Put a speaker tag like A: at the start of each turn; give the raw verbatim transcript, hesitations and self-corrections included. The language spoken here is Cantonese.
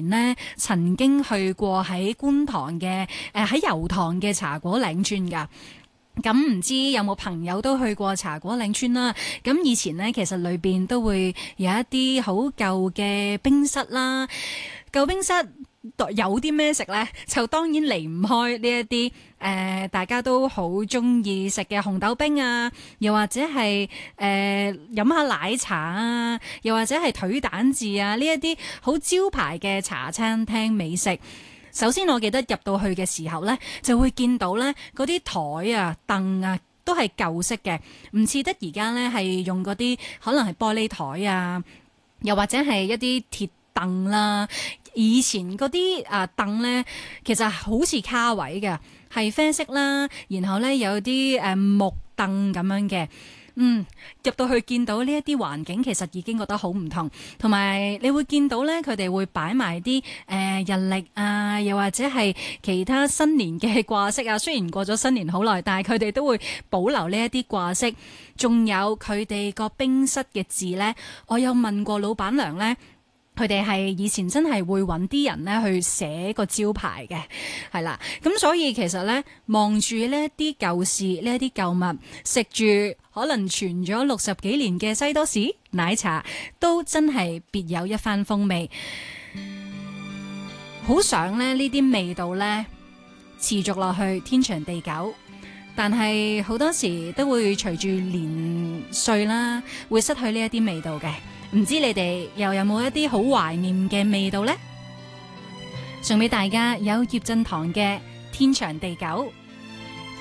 A: 前呢曾經去過喺觀塘嘅誒喺油塘嘅茶果嶺村㗎。咁唔知有冇朋友都去過茶果嶺村啦？咁以前呢，其實裏邊都會有一啲好舊嘅冰室啦。舊冰室有啲咩食呢？就當然離唔開呢一啲誒，大家都好中意食嘅紅豆冰啊，又或者係誒飲下奶茶啊，又或者係腿蛋治啊，呢一啲好招牌嘅茶餐廳美食。首先我記得入到去嘅時候呢，就會見到呢嗰啲台啊、凳啊都係舊式嘅，唔似得而家呢係用嗰啲可能係玻璃台啊，又或者係一啲鐵凳啦。以前嗰啲啊凳呢，其實好似卡位嘅，係啡色啦，然後呢有啲誒木凳咁樣嘅。嗯，入到去見到呢一啲環境，其實已經覺得好唔同，同埋你會見到呢，佢哋會擺埋啲誒日曆啊，又或者係其他新年嘅掛飾啊。雖然過咗新年好耐，但係佢哋都會保留呢一啲掛飾，仲有佢哋個冰室嘅字呢。我有問過老闆娘呢，佢哋係以前真係會揾啲人咧去寫個招牌嘅，係啦。咁所以其實咧，望住呢一啲舊事，呢一啲舊物，食住可能傳咗六十幾年嘅西多士奶茶，都真係別有一番風味。好想咧呢啲味道咧持續落去，天長地久。但係好多時都會隨住年歲啦，會失去呢一啲味道嘅。唔知你哋又有冇一啲好懷念嘅味道呢？送俾大家有葉振棠嘅《天長地久》。